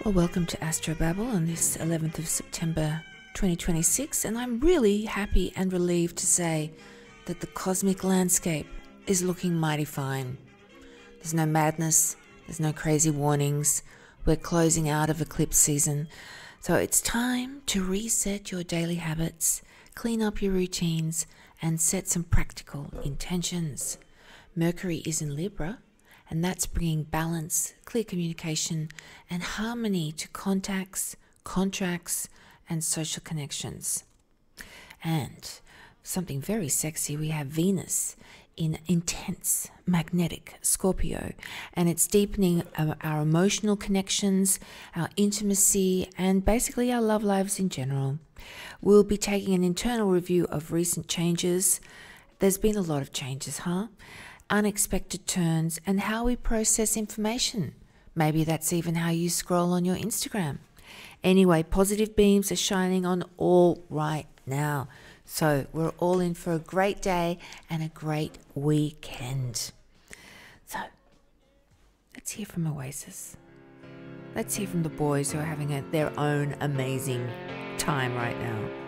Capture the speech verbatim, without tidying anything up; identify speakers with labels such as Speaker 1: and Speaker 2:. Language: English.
Speaker 1: Well, welcome to Astrobabble on this eleventh of September twenty twenty-six, and I'm really happy and relieved to say that the cosmic landscape is looking mighty fine. There's no madness, there's no crazy warnings, we're closing out of eclipse season, so it's time to reset your daily habits, clean up your routines, and set some practical intentions. Mercury is in Libra, and that's bringing balance, clear communication, and harmony to contacts, contracts, and social connections. And something very sexy, we have Venus in intense magnetic Scorpio, and it's deepening our, our emotional connections, our intimacy, and basically our love lives in general. We'll be taking an internal review of recent changes. There's been a lot of changes, huh? Unexpected turns, and how we process information. Maybe that's even how you scroll on your Instagram. Anyway, positive beams are shining on all right now. So we're all in for a great day and a great weekend. So let's hear from Oasis. Let's hear from the boys who are having a, their own amazing time right now.